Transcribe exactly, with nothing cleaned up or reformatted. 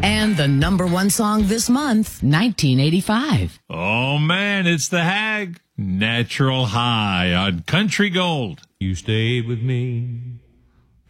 And the number one song this month, nineteen eighty-five. Oh, man, it's the Hag. Natural High on Country Gold. You stayed with me